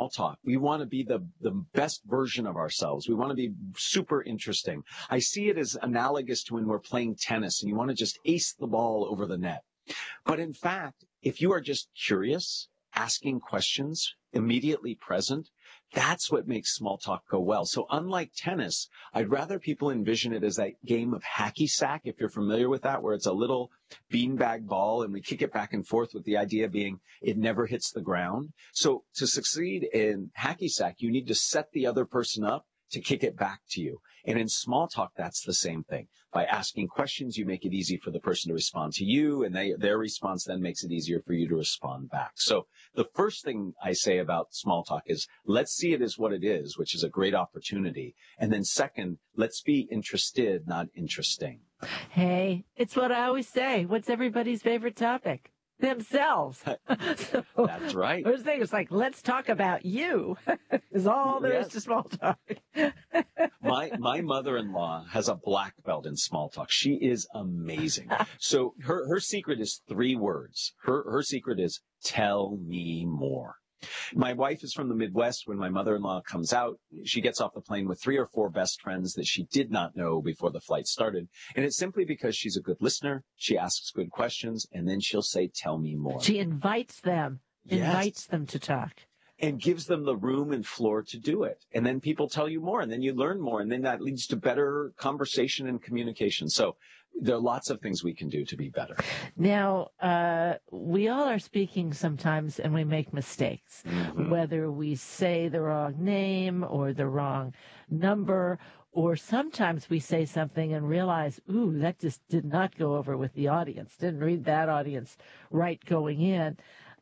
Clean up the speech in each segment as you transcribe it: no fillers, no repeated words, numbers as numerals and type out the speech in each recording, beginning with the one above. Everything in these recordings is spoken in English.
small talk. We want to be the best version of ourselves. We want to be super interesting. I see it as analogous to when we're playing tennis and you want to just ace the ball over the net. But in fact, if you are just curious, asking questions, immediately present, that's what makes small talk go well. So unlike tennis, I'd rather people envision it as that game of hacky sack, if you're familiar with that, where it's a little beanbag ball and we kick it back and forth with the idea being it never hits the ground. So to succeed in hacky sack, you need to set the other person up to kick it back to you. And in small talk, that's the same thing. By asking questions, you make it easy for the person to respond to you, and their response then makes it easier for you to respond back. So the first thing I say about small talk is let's see it as what it is, which is a great opportunity. And then second, let's be interested, not interesting. Hey, it's what I always say. What's everybody's favorite topic? Themselves. So, that's right. First thing is like, let's talk about you is all there is to small talk. My mother-in-law has a black belt in small talk. She is amazing. So her secret is 3 words. Her secret is tell me more. My wife is from the Midwest. When my mother-in-law comes out, she gets off the plane with 3 or 4 best friends that she did not know before the flight started. And it's simply because she's a good listener. She asks good questions, and then she'll say, tell me more. She invites them to talk. And gives them the room and floor to do it. And then people tell you more, and then you learn more, and then that leads to better conversation and communication. So there are lots of things we can do to be better. Now, we all are speaking sometimes and we make mistakes, whether we say the wrong name or the wrong number, or sometimes we say something and realize, ooh, that just did not go over with the audience. Didn't read that audience right going in.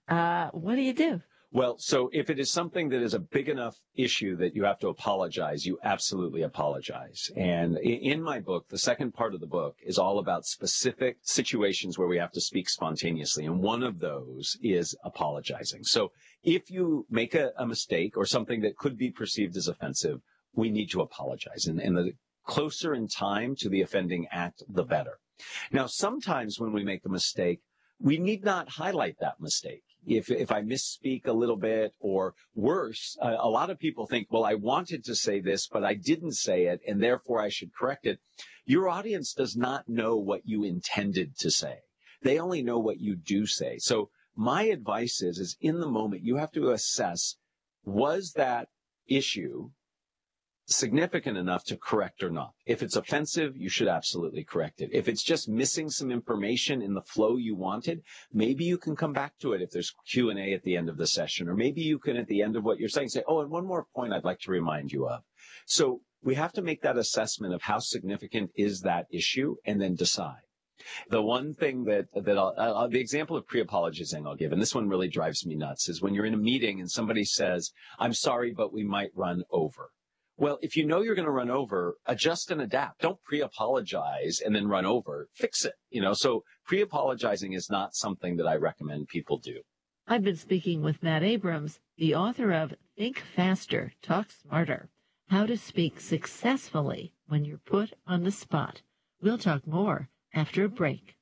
What do you do? Well, so if it is something that is a big enough issue that you have to apologize, you absolutely apologize. And in my book, the second part of the book is all about specific situations where we have to speak spontaneously. And one of those is apologizing. So if you make a mistake or something that could be perceived as offensive, we need to apologize. And the closer in time to the offending act, the better. Now, sometimes when we make a mistake, we need not highlight that mistake. If I misspeak a little bit, or worse, a lot of people think, well, I wanted to say this, but I didn't say it, and therefore I should correct it. Your audience does not know what you intended to say. They only know what you do say. So my advice is in the moment, you have to assess, was that issue significant enough to correct or not? If it's offensive, you should absolutely correct it. If it's just missing some information in the flow you wanted, maybe you can come back to it if there's Q&A at the end of the session, or maybe you can, at the end of what you're saying, say, oh, and one more point I'd like to remind you of. So we have to make that assessment of how significant is that issue and then decide. The one thing the example of pre-apologizing I'll give, and this one really drives me nuts, is when you're in a meeting and somebody says, I'm sorry, but we might run over. Well, if you know you're going to run over, adjust and adapt. Don't pre-apologize and then run over. Fix it. So pre-apologizing is not something that I recommend people do. I've been speaking with Matt Abrams, the author of Think Faster, Talk Smarter, How to Speak Successfully When You're Put on the Spot. We'll talk more after a break.